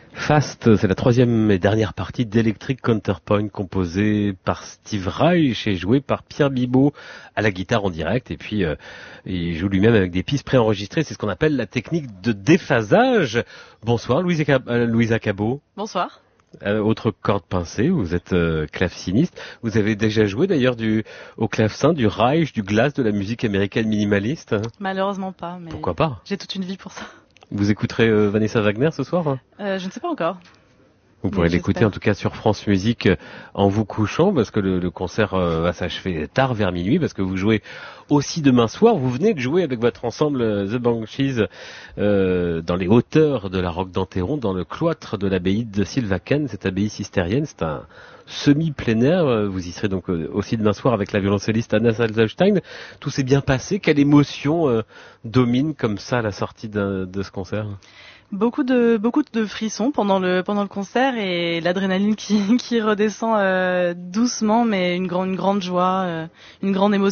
Fast, c'est la troisième et dernière partie d'Electric Counterpoint composée par Steve Reich et jouée par Pierre Bibot à la guitare en direct. Et puis, il joue lui-même avec des pistes préenregistrées. C'est ce qu'on appelle la technique de déphasage. Bonsoir, Louisa Cabot. Bonsoir. Autre corde pincée, vous êtes claveciniste. Vous avez déjà joué d'ailleurs au clavecin, du Reich, du Glass, de la musique américaine minimaliste? Malheureusement pas, mais pourquoi pas? J'ai toute une vie pour ça. Vous écouterez Vanessa Wagner ce soir? Je ne sais pas encore. Vous pourrez l'écouter en tout cas sur France Musique en vous couchant, parce que le concert va s'achever tard, vers minuit, parce que vous jouez aussi demain soir. Vous venez de jouer avec votre ensemble The Banshees dans les hauteurs de la Roque d'Anteron, dans le cloître de l'abbaye de Sylvaken, cette abbaye cistérienne. C'est un semi-plein air. Vous y serez donc aussi demain soir avec la violoncelliste Anna Salzstein. Tout s'est bien passé. Quelle émotion domine comme ça à la sortie de ce concert? Beaucoup de frissons pendant le concert et l'adrénaline qui redescend doucement, mais une grande joie, une grande émotion.